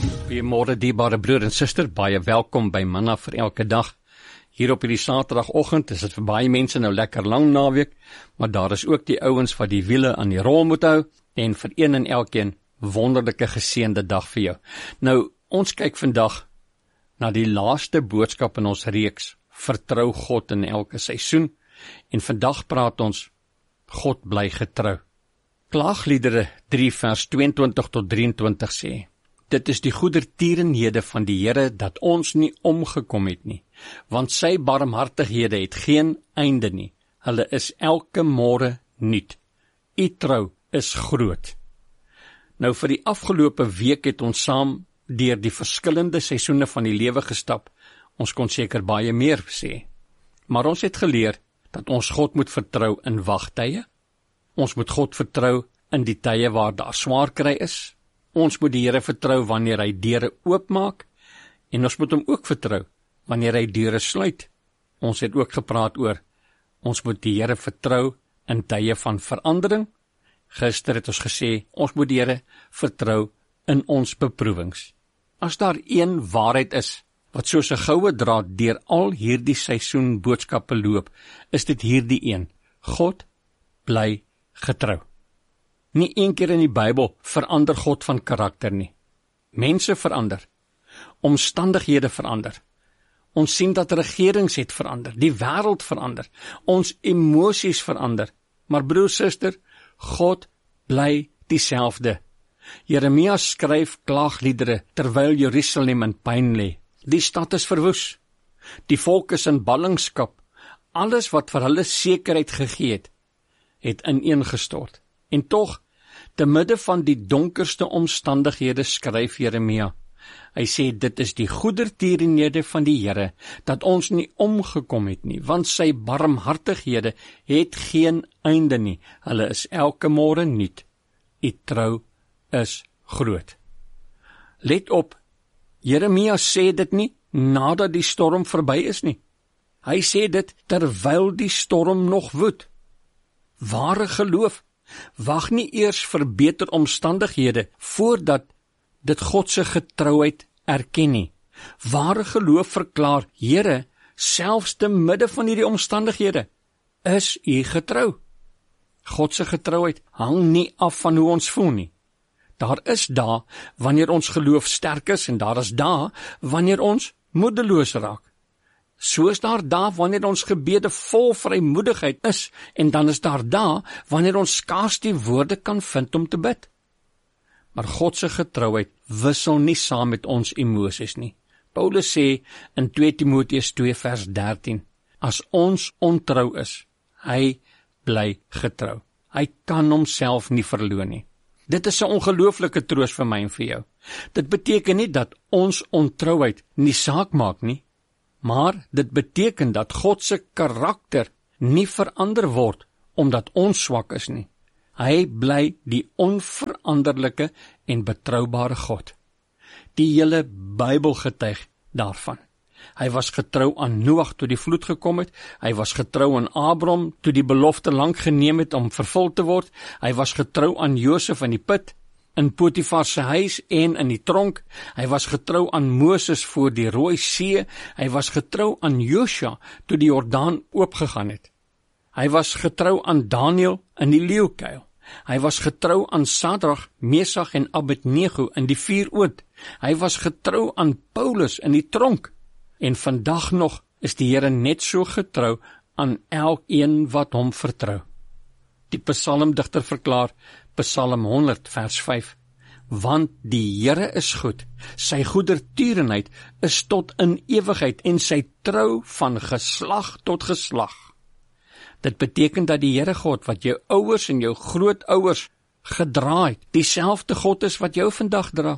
Goeiemôre dierbare broer en suster, baie welkom by Manna vir elke dag. Hier op hierdie Saterdagoggend is dit vir baie mense nou lekker lang naweek, maar daar is ook die ouens wat die wiele aan die rol moet hou, en vir een en elkeen wonderlike geseënde dag vir jou. Nou, ons kyk vandag na die laaste boodskap in ons reeks, Vertrou God in elke seisoen, en vandag praat ons, God bly getrou. Klaagliedere 3 vers 22 tot 23 sê, dit is die goedertierenhede van die Here dat ons nie omgekom het nie, want sy barmhartighede het geen einde nie. Hulle is elke môre nuut. U trou is groot. Nou vir die afgelope week het ons saam deur die verskillende seisoene van die lewe gestap. Ons kon seker baie meer sê. Maar ons het geleer dat ons God moet vertrou in wagtye. Ons moet God vertrou in die tye waar daar swaar kry is. Ons moet die Here vertrou wanneer hy deure oopmaak, en ons moet hom ook vertrou wanneer hy deure sluit. Ons het ook gepraat oor, ons moet die Here vertrou in tye van verandering. Gister het ons gesê, ons moet die Here vertrou in ons beproewings. As daar een waarheid is, wat soos 'n goue draad deur al hierdie seisoen boodskappe loop, is dit hierdie een, God bly getrou. Nie een keer in die Bybel verander God van karakter nie. Mense verander. Omstandighede verander. Ons sien dat regerings het verander. Die wêreld verander. Ons emosies verander. Maar broer, suster, God bly dieselfde. Jeremia skryf klaagliedere terwyl Jerusalem in pyn lê. Die stad is verwoes. Die volk is in ballingskap. Alles wat vir hulle sekerheid gegee het ineengestort. En tog, te midde van die donkerste omstandighede skryf Jeremia. Hy sê, dit is die goedertierenhede van die Here, dat ons nie omgekom het nie, want sy barmhartighede het geen einde nie. Hulle is elke môre nuut. U trou is groot. Let op, Jeremia sê dit nie nadat die storm verby is nie. Hy sê dit terwyl die storm nog woed. Ware geloof wag nie eers vir beter omstandighede voordat dit God se getrouheid erken nie. Ware geloof verklaar, Here, selfs te midde van hierdie omstandighede, is U getrou. God se getrouheid hang nie af van hoe ons voel nie. Daar is dae wanneer ons geloof sterk is en daar is dae wanneer ons moedeloos raak. So is daar dae wanneer ons gebede vol vrymoedigheid is, en dan is daar dae wanneer ons skaars die woorde kan vind om te bid. Maar God se getrouheid wissel nie saam met ons emosies nie. Paulus sê in 2 Timoteus 2 vers 13, as ons ontrou is, hy bly getrou. Hy kan homself nie verloon nie. Dit is 'n ongelooflike troos vir my en vir jou. Dit beteken nie dat ons ontrouheid nie saak maak nie, maar dit beteken dat God se karakter nie verander word omdat ons swak is nie. Hy bly die onveranderlike en betroubare God. Die hele Bybel getuig daarvan. Hy was getrou aan Noag toe die vloed gekom het, hy was getrou aan Abraham toe die belofte lank geneem het om vervul te word, hy was getrou aan Josef in die put, in Potifar se huis en in die tronk, hy was getrou aan Moses voor die Rooi See, hy was getrou aan Josua toe die Jordaan oopgegaan het. Hy was getrou aan Daniël in die leeukuil. Hy was getrou aan Sadrag, Mesach en Abednego in die vuuroond. Hy was getrou aan Paulus in die tronk. En vandag nog is die Here net so getrou aan elkeen wat hom vertrou. Die psalmdigter verklaar, Psalm 100 vers 5, want die Here is goed, sy goedertierenheid is tot in ewigheid en sy trou van geslag tot geslag. Dit beteken dat die Here God wat jou ouers en jou grootouers gedra het, dieselfde God is wat jou vandag dra.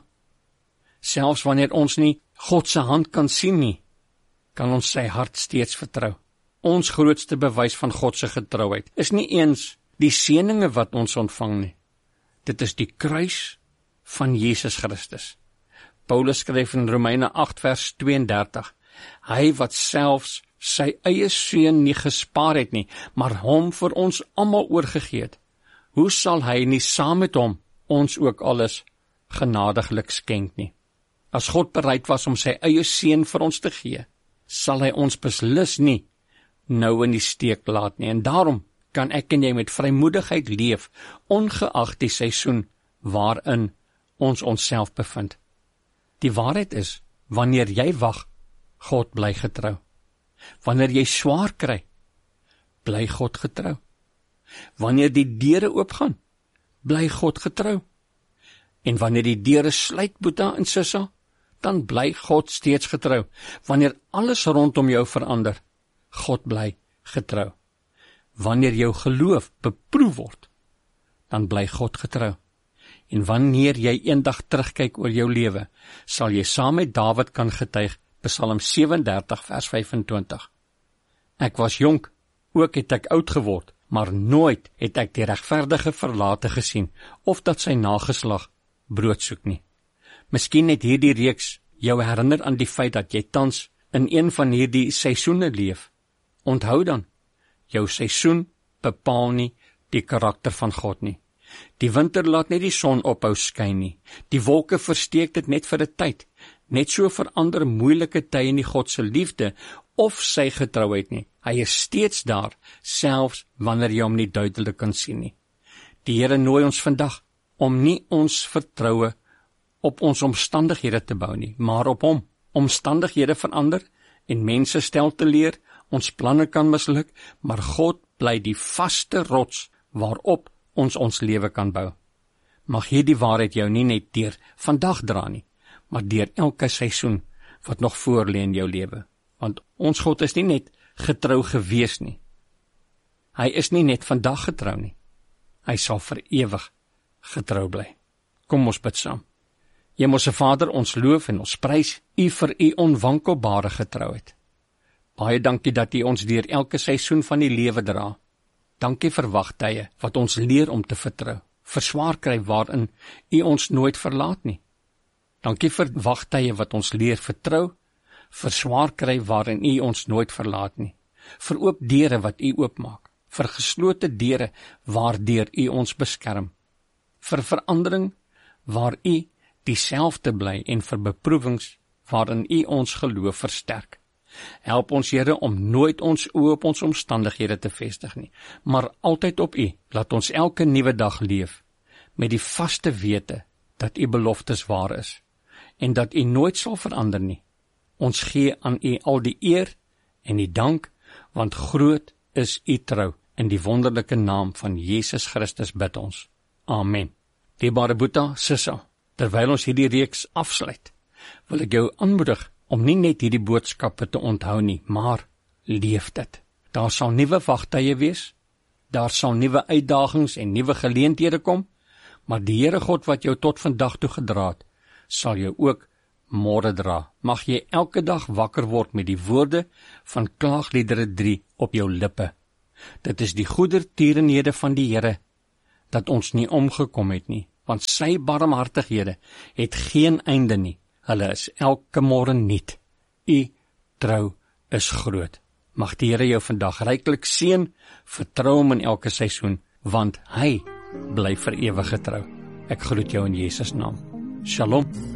Selfs wanneer ons nie God se hand kan sien nie, kan ons sy hart steeds vertrou. Ons grootste bewys van God se getrouheid is nie eens die seëninge wat ons ontvang nie. Dit is die kruis van Jesus Christus. Paulus skryf in Romeine 8 vers 32, hy wat selfs sy eie seun nie gespaar het nie, maar hom vir ons almal oorgegee het, hoe sal hy nie saam met hom ons ook alles genadiglik skenk nie? As God bereid was om sy eie seun vir ons te gee, sal hy ons beslis nie nou in die steek laat nie. En daarom kan ek en jy met vrymoedigheid leef, ongeag die seisoen waarin ons onsself bevind. Die waarheid is, wanneer jy wag, God bly getrou. Wanneer jy swaar kry, bly God getrou. Wanneer die deure oopgaan, bly God getrou. En wanneer die deure sluit, Boeta en Sissa, dan bly God steeds getrou. Wanneer alles rondom jou verander, God bly getrou. Wanneer jou geloof beproef word, dan bly God getrou. En wanneer jy eendag terugkyk oor jou lewe, sal jy saam met Dawid kan getuig, Psalm 37 vers 25. Ek was jonk, ook het ek oud geword, maar nooit het ek die regverdige verlate gesien, of dat sy nageslag brood soek nie. Miskien het hierdie reeks jou herinner aan die feit dat jy tans in een van hierdie seisoene leef. Onthou dan, jou seisoen bepaal nie die karakter van God nie. Die winter laat net die son ophou skyn nie. Die wolke versteek dit net vir 'n tyd. Net so verander moeilike tye nie God se liefde of sy getrouheid nie. Hy is steeds daar, selfs wanneer jy hom nie duidelik kan sien nie. Die Here nooi ons vandag om nie ons vertroue op ons omstandighede te bou nie, maar op hom. Omstandighede verander en mense stel te leer, ons planne kan misluk, maar God bly die vaste rots waarop ons lewe kan bou. Mag hierdie waarheid jou nie net deur vandag dra nie, maar deur elke seisoen wat nog voor lê in jou lewe. Want ons God is nie net getrou gewees nie. Hy is nie net vandag getrou nie. Hy sal vir ewig getrou bly. Kom ons bid saam. Hemelse Vader, ons loof en ons prys U vir U onwankelbare getrouheid. Baie dankie dat U ons deur elke seisoen van die lewe dra. Dankie vir wagtye wat ons leer om te vertrou, vir swaar kry waarin U ons nooit verlaat nie. Dankie vir wagtye wat ons leer vertrou, vir swaar kry waarin U ons nooit verlaat nie, vir oop deure wat U oopmaak, vir geslote deure waardeur U ons beskerm, vir verandering waar U dieselfde bly en vir beproewings waarin U ons geloof versterk. Help ons, Here, om nooit ons oë op ons omstandighede te vestig nie, maar altyd op U. Laat ons elke nuwe dag leef met die vaste wete dat U beloftes waar is en dat U nooit sal verander nie. Ons gee aan U al die eer en die dank, want groot is U trou. In die wonderlike naam van Jesus Christus bid ons. Amen. Dierbare Boeta, Sissa, terwyl ons hierdie reeks afsluit, wil ek jou aanmoedig om nie net hierdie boodskappe te onthou nie, maar leef dit. Daar sal nuwe wagtye wees, daar sal nuwe uitdagings en nuwe geleenthede kom, maar die Here God wat jou tot vandag toe gedra het, sal jou ook môre dra. Mag jy elke dag wakker word met die woorde van Klaagliedere 3 op jou lippe. Dit is die goedertierenhede van die Here, dat ons nie omgekom het nie, want sy barmhartighede het geen einde nie. Hulle is elke môre nuut. U trou is groot. Mag die Here jou vandag ryklik seën, vertrou hom in elke seisoen, want hy bly vir ewig getrou. Ek groet jou in Jesus naam. Shalom.